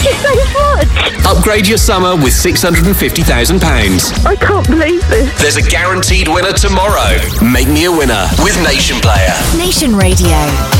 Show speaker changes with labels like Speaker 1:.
Speaker 1: you so much.
Speaker 2: Upgrade your summer with £650,000.
Speaker 1: I can't believe this.
Speaker 2: There's a guaranteed winner tomorrow. Make me a winner with Nation Player.
Speaker 3: Nation Radio.